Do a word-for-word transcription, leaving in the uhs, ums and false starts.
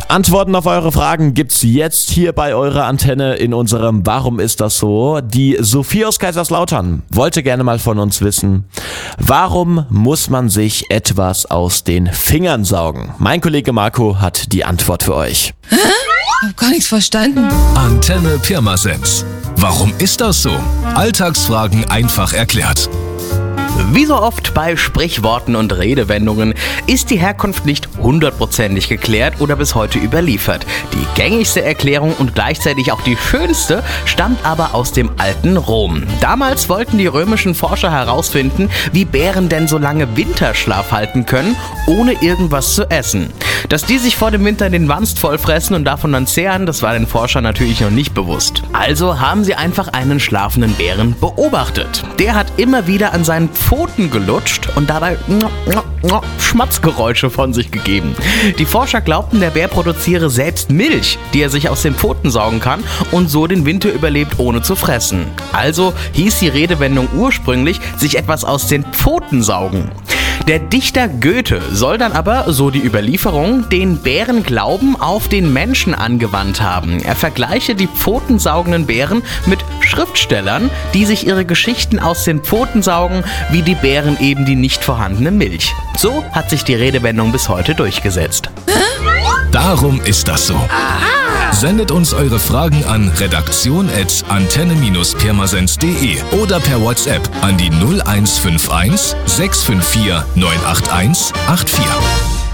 Antworten auf eure Fragen gibt's jetzt hier bei eurer Antenne in unserem Warum ist das so? Die Sophie aus Kaiserslautern wollte gerne mal von uns wissen, warum muss man sich etwas aus den Fingern saugen? Mein Kollege Marco hat die Antwort für euch. Hä? Ich hab gar nichts verstanden. Antenne Pirmasens. Warum ist das so? Alltagsfragen einfach erklärt. Wie so oft bei Sprichworten und Redewendungen ist die Herkunft nicht hundertprozentig geklärt oder bis heute überliefert. Die gängigste Erklärung und gleichzeitig auch die schönste stammt aber aus dem alten Rom. Damals wollten die römischen Forscher herausfinden, wie Bären denn so lange Winterschlaf halten können, ohne irgendwas zu essen. Dass die sich vor dem Winter den Wanst vollfressen und davon dann zehren, das war den Forschern natürlich noch nicht bewusst. Also haben sie einfach einen schlafenden Bären beobachtet. Der hat immer wieder an seinen Pfoten gelutscht und dabei Schmatzgeräusche von sich gegeben. Die Forscher glaubten, der Bär produziere selbst Milch, die er sich aus den Pfoten saugen kann und so den Winter überlebt, ohne zu fressen. Also hieß die Redewendung ursprünglich, sich etwas aus den Pfoten saugen. Der Dichter Goethe soll dann aber, so die Überlieferung, den Bärenglauben auf den Menschen angewandt haben. Er vergleiche die pfotensaugenden Bären mit Schriftstellern, die sich ihre Geschichten aus den Pfoten saugen, wie die Bären eben die nicht vorhandene Milch. So hat sich die Redewendung bis heute durchgesetzt. Darum ist das so. Aha. Sendet uns eure Fragen an redaktion at antenne pirmasens punkt de oder per WhatsApp an die null eins fünf eins sechs fünf vier neun acht eins acht vier.